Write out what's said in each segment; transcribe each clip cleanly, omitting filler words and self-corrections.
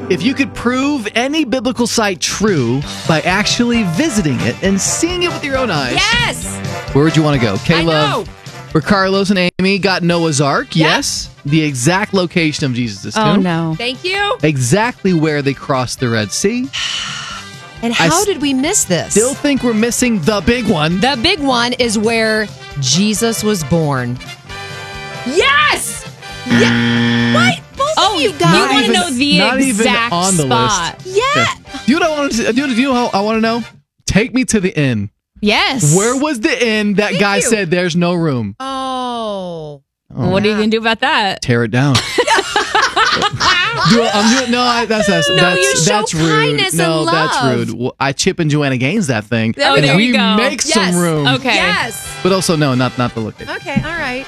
If you could prove any biblical site true by actually visiting it and seeing it with your own eyes, Yes! where would you want to go? I K-Love, know. where Carlos and Amy got Noah's Ark, yes. The exact location of Jesus' tomb. Oh, no. Thank you. Exactly where they crossed the Red Sea. And how did we miss this? Still think we're missing the big one. The big one is where Jesus was born. Yes! Yeah. What? Both of you guys. You want to know the not even exact on the spot. list. Yeah. Do you know what I want to? Do you know how I want to know? Take me to the inn. Yes. Where was the inn that guy you. said there's no room? Oh. What are you going to do about that? Tear it down. That's rude. kindness No, and that's love. rude. Well, I Chip and Joanna Gaines that thing, Oh, and there we you go. make some Yes. room. Okay. Yes. But also, no, not the location. Okay, all right.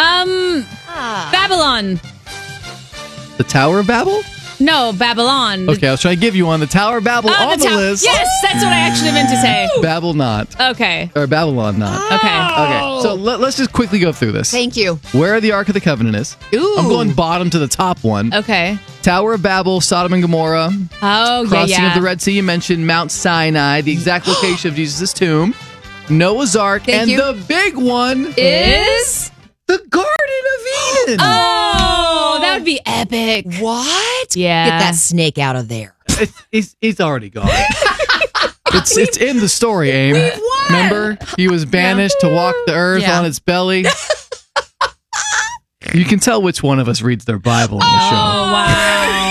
Babylon. The Tower of Babel. No, Babylon. Okay, I was trying to give you one. The Tower of Babel on the list. Yes, that's what I actually meant to say. Babel not. Okay. Or Babylon not. Okay. Okay, so let's just quickly go through this. Thank you. Where the Ark of the Covenant is. Ooh. I'm going bottom to the top one. Okay. Tower of Babel, Sodom and Gomorrah. Oh, Crossing yeah. of the Red Sea. You mentioned Mount Sinai, the exact location of Jesus' tomb. Noah's Ark, Thank and you. the big one Is? the Garden of Eden. Oh, that would be epic. What? Yeah. Get that snake out of there. It's already gone. It's in the story, Aim. We've won. Remember, he was banished to walk the earth Yeah. on its belly. You can tell which one of us reads their Bible on the show. Oh, wow.